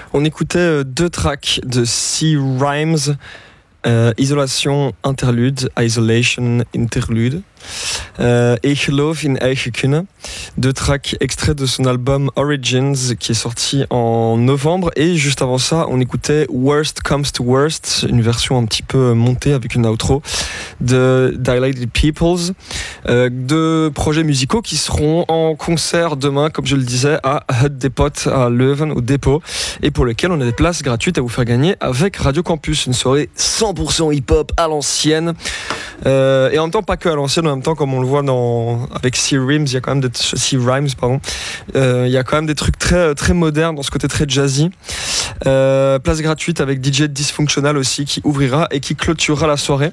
On écoutait deux tracks de C Rhymes, Isolation Interlude, Isolation Interlude, et Geloof in Eigen Kunnen. Deux tracks extraits de son album Origins qui est sorti en novembre. Et juste avant ça, on écoutait Worst Comes to Worst, une version un petit peu montée avec une outro de Dilated Peoples. Deux projets musicaux qui seront en concert demain, comme je le disais, à Hut Depot à Leuven, au dépôt, et pour lequel on a des places gratuites à vous faire gagner avec Radio Campus. Une soirée 100% hip-hop à l'ancienne. Et en même temps, pas que à l'ancienne, en même temps, comme on le voit avec C Rhymes, il y a quand même il y a quand même des trucs très, très modernes dans ce côté très jazzy. Place gratuite avec DJ Dysfunctional aussi qui ouvrira et qui clôturera la soirée.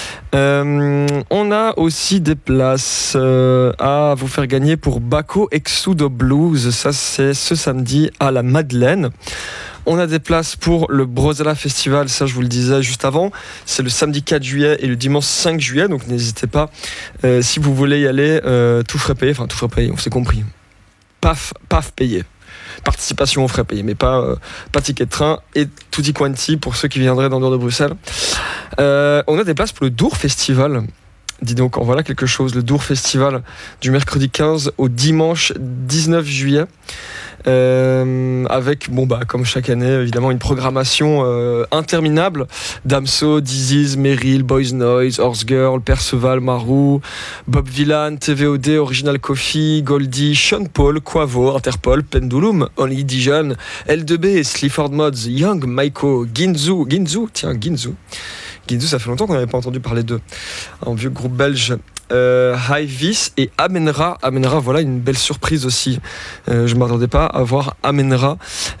On a aussi des places à vous faire gagner pour Baco Exudo Blues. Ça, c'est ce samedi à la Madeleine. On a des places pour le Brozella Festival, ça je vous le disais juste avant. C'est le samedi 4 juillet et le dimanche 5 juillet, donc n'hésitez pas. Si vous voulez y aller, tout frais payé, on s'est compris. Paf payé. Participation aux frais payés, mais pas ticket de train et tutti quanti pour ceux qui viendraient d'en dehors de Bruxelles. On a des places pour le Dour Festival. Dis donc, en voilà quelque chose, le Dour Festival du mercredi 15 au dimanche 19 juillet. Avec, comme chaque année, évidemment, une programmation interminable. Damso, Disease, Meryl, Boys Noise, Horse Girl, Perceval, Marou, Bob Villan, TVOD, Original Coffee, Goldie, Sean Paul, Quavo, Interpol, Pendulum, Only Dijon, L2B, Sleaford Mods, Young, Maiko, Ginzu, ça fait longtemps qu'on n'avait pas entendu parler d'eux. Un vieux groupe belge. High Vis et Amenra. Amenra, voilà une belle surprise aussi. Je ne m'attendais pas à voir Amenra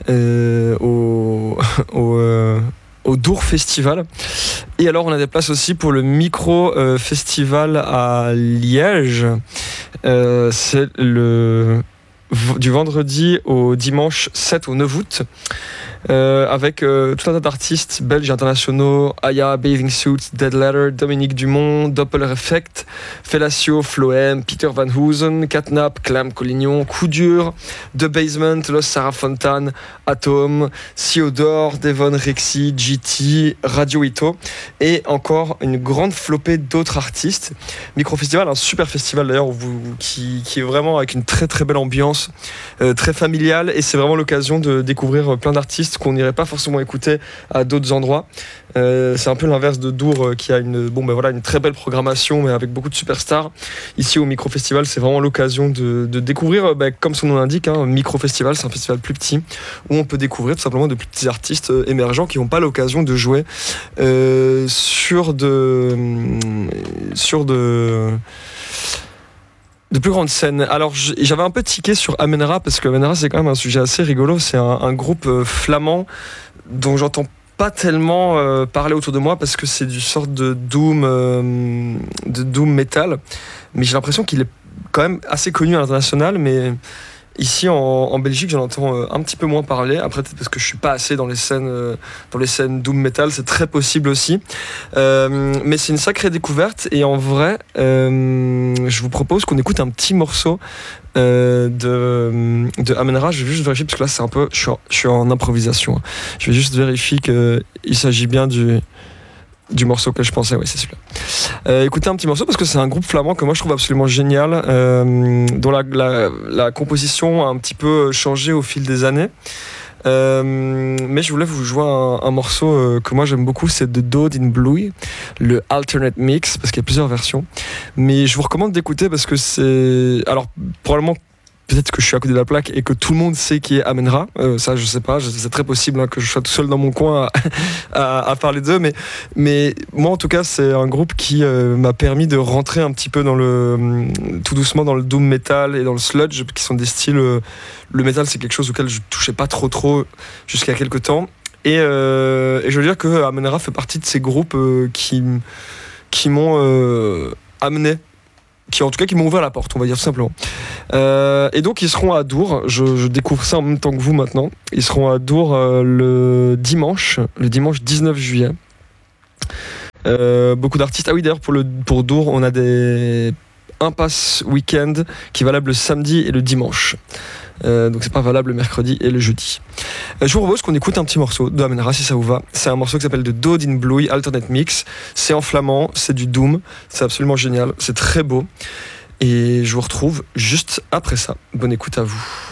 au Dour Festival. Et alors, on a des places aussi pour le Micro Festival à Liège. C'est du vendredi au dimanche 7 au 9 août. Avec tout un tas d'artistes belges et internationaux: Aya, Bathing Suits, Dead Letter, Dominique Dumont, Doppler Effect, Fellacio, Floem, Peter Van Hoosen, Catnap, Clam Collignon, Coup Dur, The Basement, Los Sarah Fontaine, Atom, Theodore, Devon Rexy, GT, Radio Ito et encore une grande flopée d'autres artistes. Micro-festival, un super festival d'ailleurs qui est vraiment avec une très très belle ambiance, très familiale, et c'est vraiment l'occasion de découvrir plein d'artistes qu'on n'irait pas forcément écouter à d'autres endroits. C'est un peu l'inverse de Dour qui a une très belle programmation mais avec beaucoup de superstars. Ici au Micro-Festival, c'est vraiment l'occasion de découvrir, comme son nom l'indique, Micro-Festival, c'est un festival plus petit où on peut découvrir tout simplement de plus petits artistes émergents qui n'ont pas l'occasion de jouer sur de plus grandes scènes. Alors j'avais un peu tiqué sur Amenra parce que Amenra c'est quand même un sujet assez rigolo. C'est un groupe flamand dont j'entends pas tellement parler autour de moi parce que c'est du sort de doom metal, mais j'ai l'impression qu'il est quand même assez connu à l'international, mais ici en Belgique j'en entends un petit peu moins parler. Après peut-être parce que je suis pas assez dans les scènes doom metal, c'est très possible aussi, mais c'est une sacrée découverte. Et en vrai je vous propose qu'on écoute un petit morceau de Amenra. Je vais juste vérifier parce que là c'est un peu, je suis en improvisation. Je vais juste vérifier qu'il s'agit bien du morceau que je pensais. Oui, c'est celui-là. Écoutez un petit morceau parce que c'est un groupe flamand que moi je trouve absolument génial, dont la composition a un petit peu changé au fil des années. Mais je voulais vous jouer un morceau que moi j'aime beaucoup, c'est de Dode in Blue, le Alternate Mix, parce qu'il y a plusieurs versions. Mais je vous recommande d'écouter parce que c'est... Alors, probablement, peut-être que je suis à côté de la plaque et que tout le monde sait qui est Amenra. Ça, je sais pas, c'est très possible que je sois tout seul dans mon coin à parler d'eux. Mais moi, en tout cas, c'est un groupe qui m'a permis de rentrer un petit peu tout doucement dans le doom metal et dans le sludge, qui sont des styles... le metal, c'est quelque chose auquel je touchais pas trop jusqu'à quelques temps. Et je veux dire que Amenra fait partie de ces groupes qui m'ont amené, qui m'ont ouvert la porte, on va dire tout simplement. Et donc ils seront à Dour, je découvre ça en même temps que vous maintenant. Ils seront à Dour le dimanche 19 juillet. Beaucoup d'artistes. Ah oui, d'ailleurs pour Dour, on a un pass week-end qui est valable le samedi et le dimanche. donc c'est pas valable le mercredi et le jeudi. Je vous propose qu'on écoute un petit morceau de Amenra si ça vous va. C'est un morceau qui s'appelle The Dood in Blue Alternate Mix. C'est en flamand, c'est du doom, c'est absolument génial, c'est très beau. Et je vous retrouve juste après ça. Bonne écoute à vous.